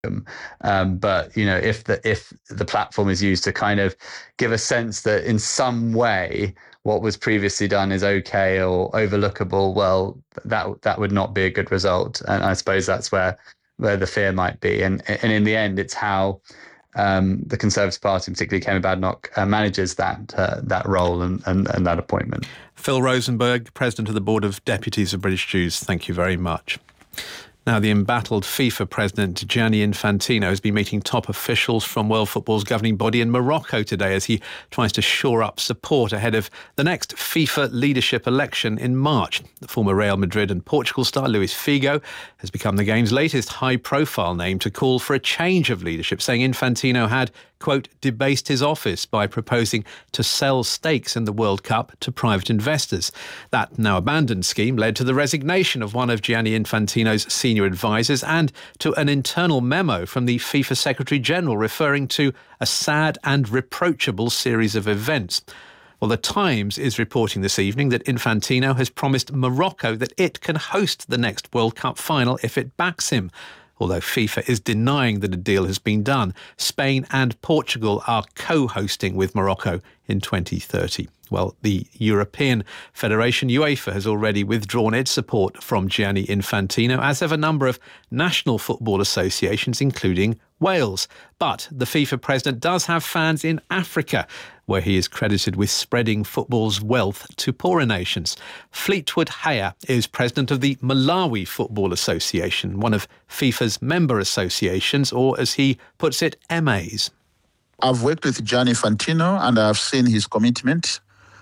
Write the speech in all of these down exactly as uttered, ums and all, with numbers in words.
Um, but you know, if the if the platform is used to kind of give a sense that in some way what was previously done is okay or overlookable, well, that that would not be a good result. And I suppose that's where where the fear might be. And and in the end, it's how um, the Conservative Party, particularly Kemi Badenoch, uh, manages that uh, that role and, and and that appointment. Phil Rosenberg, President of the Board of Deputies of British Jews, thank you very much. Now, the embattled FIFA president Gianni Infantino has been meeting top officials from world football's governing body in Morocco today as he tries to shore up support ahead of the next FIFA leadership election in March. The former Real Madrid and Portugal star Luis Figo has become the game's latest high-profile name to call for a change of leadership, saying Infantino had, quote, debased his office by proposing to sell stakes in the World Cup to private investors. That now abandoned scheme led to the resignation of one of Gianni Infantino's senior advisors and to an internal memo from the FIFA Secretary-General referring to a sad and reproachable series of events. Well, The Times is reporting this evening that Infantino has promised Morocco that it can host the next World Cup final if it backs him. Although FIFA is denying that a deal has been done, Spain and Portugal are co-hosting with Morocco in twenty thirty. Well, the European Federation, UEFA, has already withdrawn its support from Gianni Infantino, as have a number of national football associations, including Wales. But the FIFA president does have fans in Africa, where he is credited with spreading football's wealth to poorer nations. Fleetwood Haya is president of the Malawi Football Association, one of FIFA's member associations, or as he puts it, M As. I've worked with Gianni Infantino and I've seen his commitment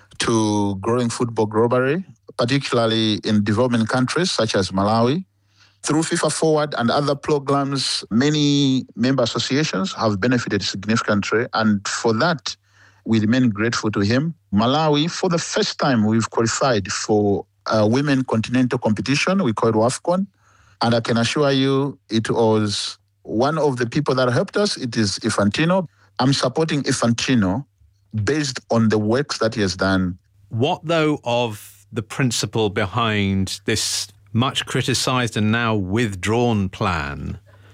to growing football globally, particularly in developing countries such as Malawi. Through FIFA Forward and other programs, many member associations have benefited significantly, and for that, we remain grateful to him. Malawi, for the first time, we've qualified for a women continental competition. We call it WAFCON, and I can assure you it was one of the people that helped us. It is Infantino. I'm supporting Infantino based on the works that he has done. What, though, of the principle behind this much criticised and now withdrawn plan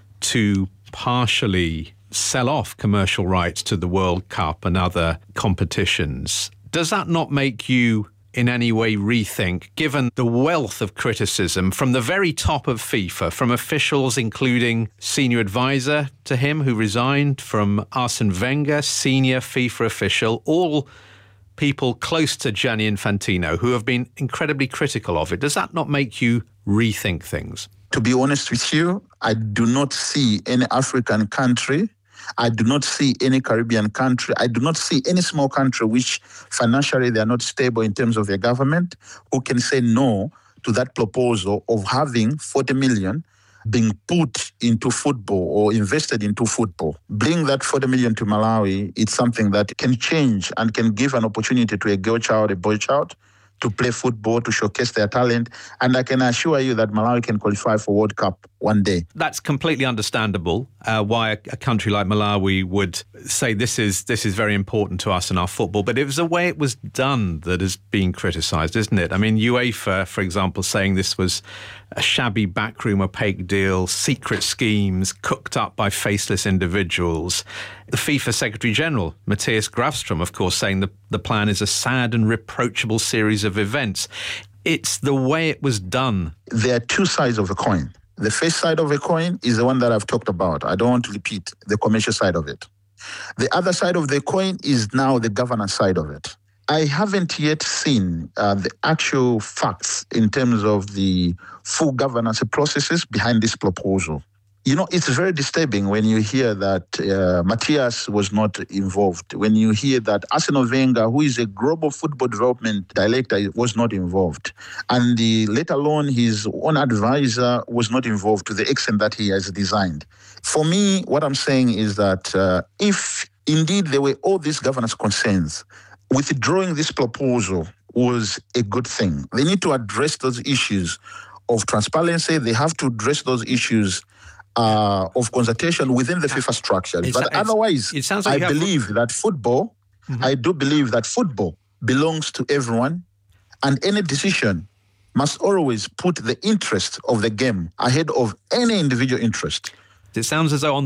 to partially sell off commercial rights to the World Cup and other competitions? Does that not make you in any way rethink, given the wealth of criticism from the very top of FIFA, from officials including senior advisor to him who resigned, from Arsene Wenger, senior FIFA official, all people close to Gianni Infantino who have been incredibly critical of it? Does that not make you rethink things? To be honest with you, I do not see any African country, I do not see any Caribbean country, I do not see any small country which financially they are not stable in terms of their government, who can say no to that proposal of having forty million being put into football or invested into football. Bring that forty million to Malawi, it's something that can change and can give an opportunity to a girl child, a boy child, to play football, to showcase their talent. And I can assure you that Malawi can qualify for World Cup one day. That's completely understandable, uh, why a, a country like Malawi would say this is this is very important to us in our football. But it was the way it was done that is being criticised, isn't it? I mean, UEFA, for example, saying this was a shabby backroom opaque deal, secret schemes cooked up by faceless individuals. The FIFA Secretary-General, Matthias Grafström, of course, saying the, the plan is a sad and reproachable series of events. It's the way it was done. There are two sides of a coin. The first side of a coin is the one that I've talked about. I don't want to repeat the commercial side of it. The other side of the coin is now the governance side of it. I haven't yet seen uh, the actual facts in terms of the full governance processes behind this proposal. You know, it's very disturbing when you hear that uh, Matthias was not involved, when you hear that Arsene Wenger, who is a global football development director, was not involved, and the, let alone his own advisor was not involved to the extent that he has designed. For me, what I'm saying is that uh, if indeed there were all these governance concerns, withdrawing this proposal was a good thing. They need to address those issues of transparency. They have to address those issues Uh, of consultation within the FIFA structure. It's, but it's, otherwise, it sounds like I believe that football, mm-hmm. I do believe that football belongs to everyone, and any decision must always put the interest of the game ahead of any individual interest. It sounds as though on